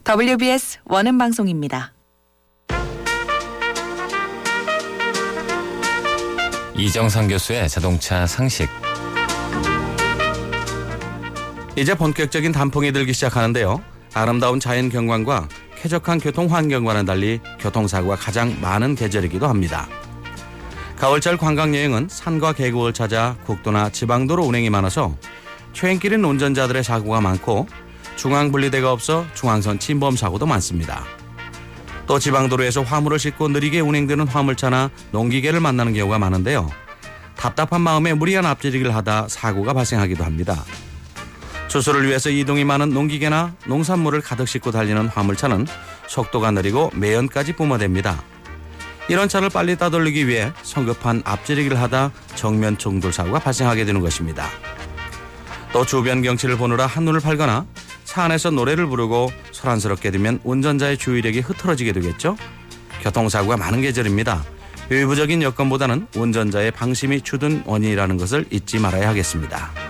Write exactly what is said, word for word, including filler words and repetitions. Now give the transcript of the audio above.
더블유비에스 원음 방송입니다. 이정상 교수의 자동차 상식. 이제 본격적인 단풍이 들기 시작하는데요. 아름다운 자연 경관과 쾌적한 교통 환경과는 달리 교통사고가 가장 많은 계절이기도 합니다. 가을철 관광여행은 산과 계곡을 찾아 국도나 지방도로 운행이 많아서 최행길인 운전자들의 사고가 많고 중앙분리대가 없어 중앙선 침범 사고도 많습니다. 또 지방도로에서 화물을 싣고 느리게 운행되는 화물차나 농기계를 만나는 경우가 많은데요. 답답한 마음에 무리한 앞지르기를 하다 사고가 발생하기도 합니다. 추수를 위해서 이동이 많은 농기계나 농산물을 가득 싣고 달리는 화물차는 속도가 느리고 매연까지 뿜어댑니다. 이런 차를 빨리 따돌리기 위해 성급한 앞지르기를 하다 정면 충돌 사고가 발생하게 되는 것입니다. 또 주변 경치를 보느라 한눈을 팔거나 차 안에서 노래를 부르고 소란스럽게 되면 운전자의 주의력이 흐트러지게 되겠죠. 교통사고가 많은 계절입니다. 외부적인 여건보다는 운전자의 방심이 주된 원인이라는 것을 잊지 말아야 하겠습니다.